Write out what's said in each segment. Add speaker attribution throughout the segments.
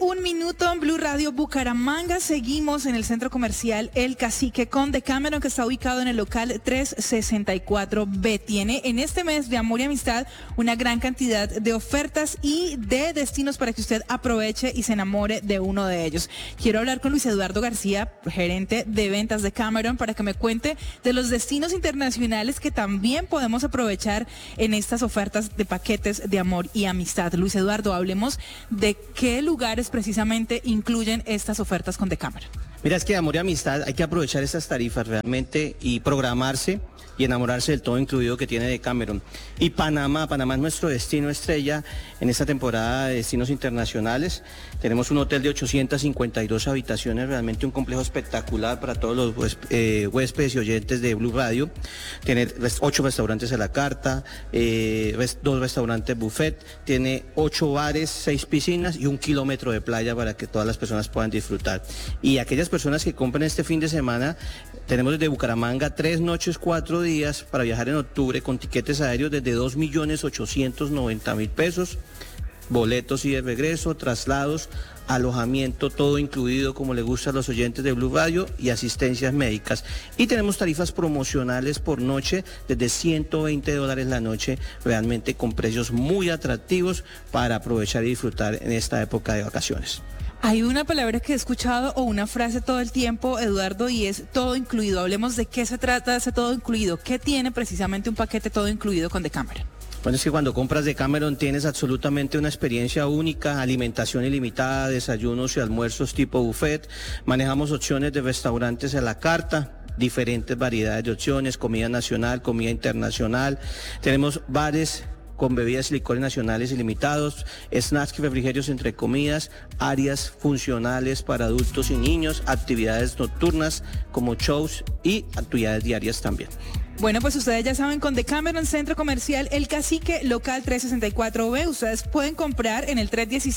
Speaker 1: 1 en Blue Radio Bucaramanga. Seguimos en el centro comercial El Cacique con Decameron, que está ubicado en el local 364B. Tiene en este mes de amor y amistad una gran cantidad de ofertas y de destinos para que usted aproveche y se enamore de uno de ellos. Quiero hablar con Luis Eduardo García, gerente de ventas de Decameron, para que me cuente de los destinos internacionales que también podemos aprovechar en estas ofertas de paquetes de amor y amistad. Luis Eduardo, hablemos de qué lugares precisamente incluyen estas ofertas con Decameron.
Speaker 2: Mira, es que amor y amistad hay que aprovechar estas tarifas realmente y programarse y enamorarse del todo incluido que tiene Decameron. Y Panamá es nuestro destino estrella en esta temporada de destinos internacionales. Tenemos un hotel de 852 habitaciones, realmente un complejo espectacular para todos los huéspedes y oyentes de Blue Radio. Tiene 8 restaurantes a la carta, 2 restaurantes buffet, tiene 8 bares, 6 piscinas y 1 kilómetro de playa para que todas las personas puedan disfrutar. Y aquellas personas que compren este fin de semana, tenemos desde Bucaramanga 3 noches, 4 días para viajar en octubre con tiquetes aéreos desde 2.890.000 pesos, boletos y de regreso, traslados, alojamiento, todo incluido como le gusta a los oyentes de Blue Radio y asistencias médicas. Y tenemos tarifas promocionales por noche desde $120 la noche, realmente con precios muy atractivos para aprovechar y disfrutar en esta época de vacaciones.
Speaker 1: Hay una palabra que he escuchado o una frase todo el tiempo, Eduardo, y es todo incluido. Hablemos de qué se trata ese todo incluido. ¿Qué tiene precisamente un paquete todo incluido con Decameron?
Speaker 2: Bueno, es que cuando compras Decameron tienes absolutamente una experiencia única, alimentación ilimitada, desayunos y almuerzos tipo buffet, manejamos opciones de restaurantes a la carta, diferentes variedades de opciones, comida nacional, comida internacional, tenemos bares con bebidas y licores nacionales ilimitados, snacks y refrigerios entre comidas, áreas funcionales para adultos y niños, actividades nocturnas como shows y actividades diarias también.
Speaker 1: Bueno, pues ustedes ya saben, con Decameron, Centro Comercial El Cacique, local 364B, ustedes pueden comprar en el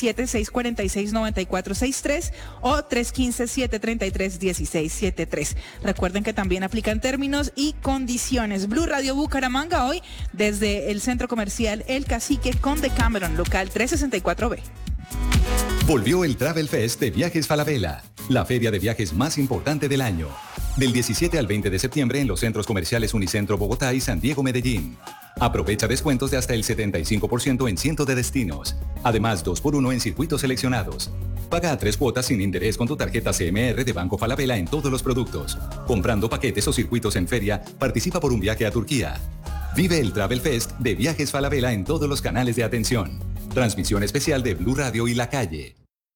Speaker 1: 317-646-9463 o 315-733-1673. Recuerden que también aplican términos y condiciones. Blue Radio Bucaramanga hoy desde el Centro Comercial El Cacique con Decameron, local 364B.
Speaker 3: Volvió el Travel Fest de Viajes Falabella, la feria de viajes más importante del año. Del 17 al 20 de septiembre en los centros comerciales Unicentro Bogotá y San Diego Medellín. Aprovecha descuentos de hasta el 75% en cientos de destinos. Además, 2x1 en circuitos seleccionados. Paga a 3 cuotas sin interés con tu tarjeta CMR de Banco Falabella en todos los productos. Comprando paquetes o circuitos en feria, participa por un viaje a Turquía. Vive el Travel Fest de Viajes Falabella en todos los canales de atención. Transmisión especial de Blue Radio y La Calle.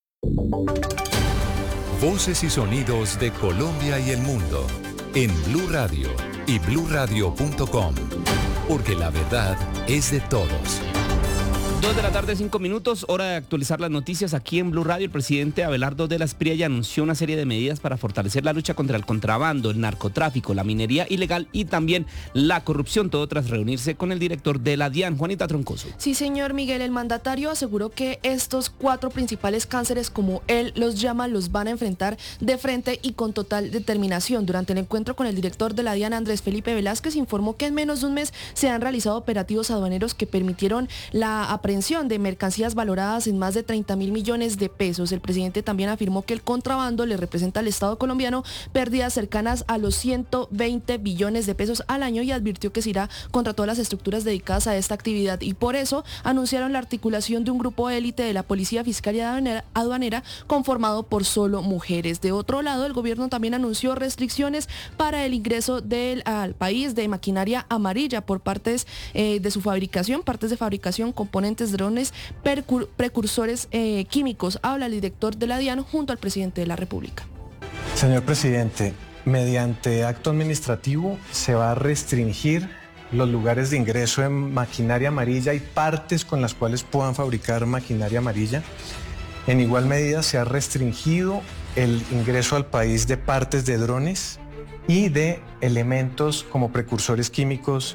Speaker 4: Voces y sonidos de Colombia y el mundo en Blue Radio y bluradio.com, porque la verdad es de todos.
Speaker 5: 2:05 p.m, hora de actualizar las noticias aquí en Blue Radio. El presidente Abelardo de la Espriella anunció una serie de medidas para fortalecer la lucha contra el contrabando, el narcotráfico, la minería ilegal y también la corrupción, todo tras reunirse con el director de la DIAN, Juanita Troncoso.
Speaker 6: Sí, señor Miguel, el mandatario aseguró que estos 4 principales cánceres, como él los llama, los van a enfrentar de frente y con total determinación. Durante el encuentro con el director de la DIAN, Andrés Felipe Velázquez, informó que en menos de un mes se han realizado operativos aduaneros que permitieron la aprehensión de mercancías valoradas en más de 30.000 millones de pesos. El presidente también afirmó que el contrabando le representa al Estado colombiano pérdidas cercanas a los 120 billones de pesos al año y advirtió que se irá contra todas las estructuras dedicadas a esta actividad, y por eso anunciaron la articulación de un grupo élite de la Policía Fiscal y Aduanera conformado por solo mujeres. De otro lado, el gobierno también anunció restricciones para el ingreso al país de maquinaria amarilla por partes de su fabricación, componentes, drones, precursores químicos. Habla el director de la DIAN junto al presidente de la República.
Speaker 7: Señor presidente, mediante acto administrativo se va a restringir los lugares de ingreso en maquinaria amarilla y partes con las cuales puedan fabricar maquinaria amarilla. En igual medida se ha restringido el ingreso al país de partes de drones y de elementos como precursores químicos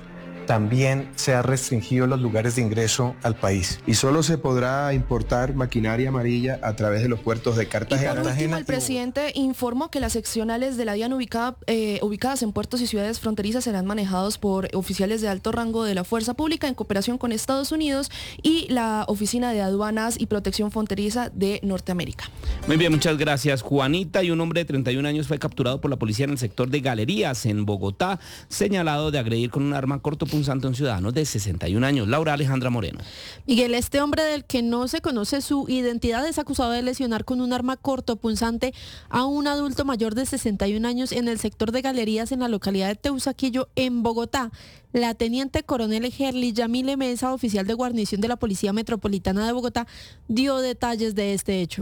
Speaker 7: también se ha restringido los lugares de ingreso al país.
Speaker 8: Y solo se podrá importar maquinaria amarilla a través de los puertos de Cartagena.
Speaker 6: Y por último, el presidente informó que las seccionales de la DIAN ubicadas en puertos y ciudades fronterizas serán manejados por oficiales de alto rango de la Fuerza Pública en cooperación con Estados Unidos y la Oficina de Aduanas y Protección Fronteriza de Norteamérica.
Speaker 5: Muy bien, muchas gracias, Juanita. Y un hombre de 31 años fue capturado por la policía en el sector de Galerías, en Bogotá, señalado de agredir con un arma cortopunzante a un ciudadano de 61 años. Laura Alejandra Moreno.
Speaker 9: Miguel, este hombre del que no se conoce su identidad es acusado de lesionar con un arma cortopunzante a un adulto mayor de 61 años en el sector de Galerías en la localidad de Teusaquillo, en Bogotá. La teniente coronel Gerly Yamile Mesa, oficial de guarnición de la Policía Metropolitana de Bogotá, dio detalles de este hecho.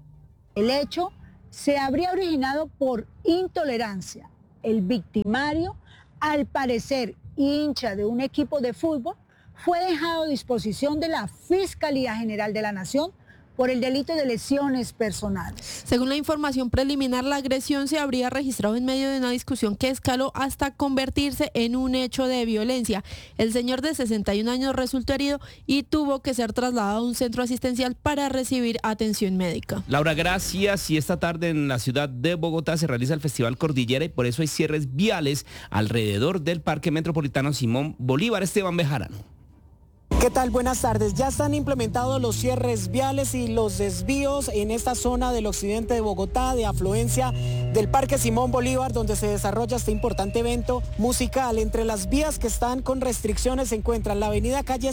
Speaker 10: El hecho se habría originado por intolerancia. El victimario, al parecer hincha de un equipo de fútbol, fue dejado a disposición de la Fiscalía General de la Nación por el delito de lesiones personales.
Speaker 9: Según la información preliminar, la agresión se habría registrado en medio de una discusión que escaló hasta convertirse en un hecho de violencia. El señor de 61 años resultó herido y tuvo que ser trasladado a un centro asistencial para recibir atención médica.
Speaker 5: Laura, gracias. Y esta tarde en la ciudad de Bogotá se realiza el Festival Cordillera y por eso hay cierres viales alrededor del Parque Metropolitano Simón Bolívar. Esteban Bejarano.
Speaker 11: ¿Qué tal? Buenas tardes. Ya están implementados los cierres viales y los desvíos en esta zona del occidente de Bogotá, de afluencia del Parque Simón Bolívar, donde se desarrolla este importante evento musical. Entre las vías que están con restricciones se encuentran la avenida Calle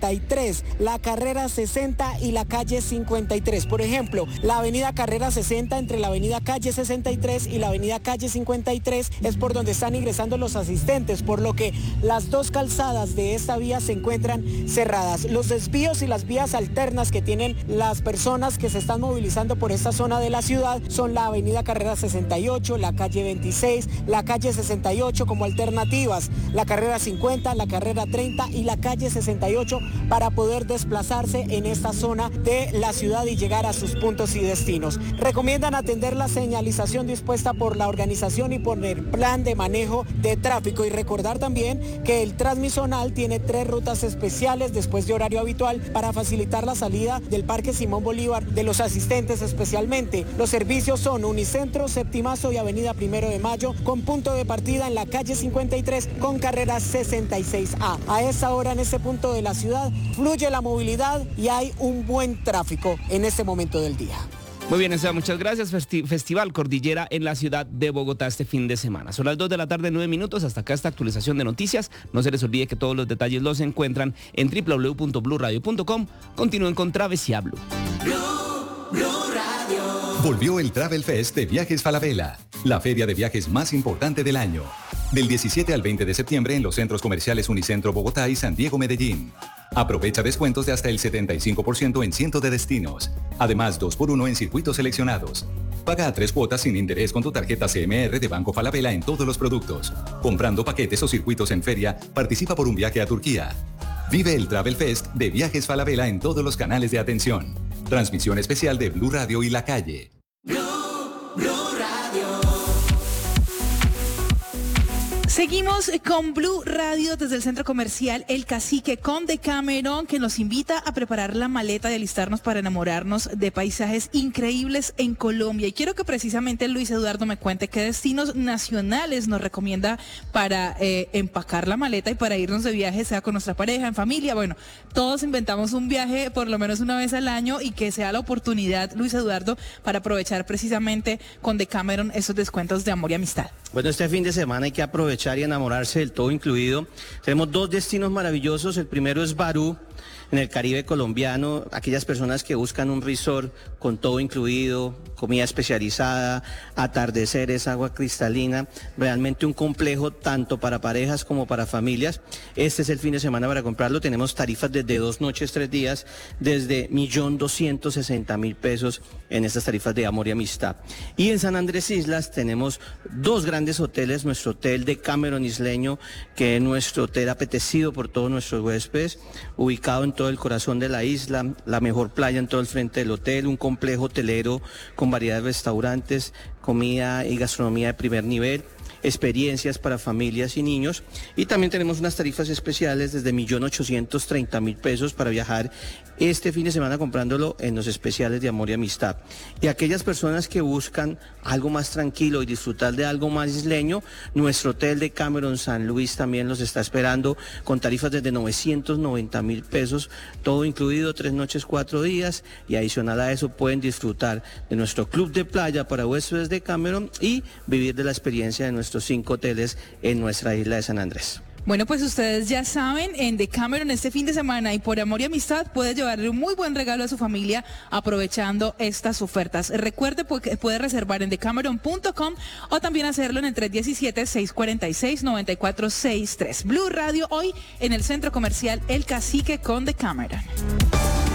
Speaker 11: 63, la Carrera 60 y la Calle 53. Por ejemplo, la avenida Carrera 60 entre la avenida Calle 63 y la avenida Calle 53 es por donde están ingresando los asistentes, por lo que las dos calzadas de esta vía se encuentran cerradas. Los desvíos y las vías alternas que tienen las personas que se están movilizando por esta zona de la ciudad son la avenida Carrera 68, la calle 26, la calle 68 como alternativas, la carrera 50, la carrera 30 y la calle 68 para poder desplazarse en esta zona de la ciudad y llegar a sus puntos y destinos. Recomiendan atender la señalización dispuesta por la organización y por el plan de manejo de tráfico y recordar también que el Transmisonal tiene 3 rutas especiales después de horario habitual para facilitar la salida del Parque Simón Bolívar de los asistentes especialmente. Los servicios son Unicentro, Septimazo y Avenida 1 de Mayo, con punto de partida en la calle 53 con carrera 66A. A esa hora en este punto de la ciudad fluye la movilidad y hay un buen tráfico en este momento del día.
Speaker 5: Muy bien, Esteban, muchas gracias. Festival Cordillera en la ciudad de Bogotá este fin de semana. Son las 2 de la tarde, 9 minutos. Hasta acá esta actualización de noticias. No se les olvide que todos los detalles los encuentran en www.bluradio.com. Continúen con Travesía Blue.
Speaker 3: Volvió el Travel Fest de Viajes Falabella, la feria de viajes más importante del año. Del 17 al 20 de septiembre en los centros comerciales Unicentro Bogotá y San Diego Medellín. Aprovecha descuentos de hasta el 75% en cientos de destinos. Además, 2x1 en circuitos seleccionados. Paga a 3 cuotas sin interés con tu tarjeta CMR de Banco Falabella en todos los productos. Comprando paquetes o circuitos en feria, participa por un viaje a Turquía. Vive el Travel Fest de Viajes Falabella en todos los canales de atención. Transmisión especial de Blue Radio y La Calle.
Speaker 1: Seguimos con Blue Radio desde el centro comercial El Cacique con Decameron, que nos invita a preparar la maleta y alistarnos para enamorarnos de paisajes increíbles en Colombia. Y quiero que precisamente Luis Eduardo me cuente qué destinos nacionales nos recomienda para empacar la maleta y para irnos de viaje, sea con nuestra pareja, en familia. Bueno, todos inventamos un viaje por lo menos una vez al año y que sea la oportunidad, Luis Eduardo, para aprovechar precisamente con Decameron esos descuentos de amor y amistad.
Speaker 2: Bueno, este fin de semana hay que aprovechar y enamorarse del todo incluido. Tenemos 2 destinos maravillosos. El primero es Barú, en el Caribe colombiano. Aquellas personas que buscan un resort con todo incluido, comida especializada, atardeceres, agua cristalina, realmente un complejo tanto para parejas como para familias. Este es el fin de semana para comprarlo. Tenemos tarifas desde 2 noches, 3 días, desde 1.260.000 pesos en estas tarifas de amor y amistad. Y en San Andrés Islas tenemos 2 grandes hoteles. Nuestro hotel Decameron isleño, que es nuestro hotel apetecido por todos nuestros huéspedes, ubicado en todo el corazón de la isla, la mejor playa en todo el frente del hotel, un complejo hotelero con variedad de restaurantes, comida y gastronomía de primer nivel. experiencias para familias y niños. Y también tenemos unas tarifas especiales desde 1.830.000 pesos para viajar este fin de semana comprándolo en los especiales de Amor y Amistad. Y aquellas personas que buscan algo más tranquilo y disfrutar de algo más isleño, nuestro hotel de Cameron San Luis también los está esperando con tarifas desde 990.000 pesos, todo incluido, 3 noches, 4 días, y adicional a eso pueden disfrutar de nuestro club de playa para huéspedes de Cameron y vivir de la experiencia de nuestros 5 hoteles en nuestra isla de San Andrés.
Speaker 1: Bueno, pues ustedes ya saben, en Decameron este fin de semana y por Amor y Amistad puede llevarle un muy buen regalo a su familia aprovechando estas ofertas. Recuerde que puede reservar en decameron.com o también hacerlo en el 317-646-9463. Blue Radio hoy en el Centro Comercial El Cacique con Decameron.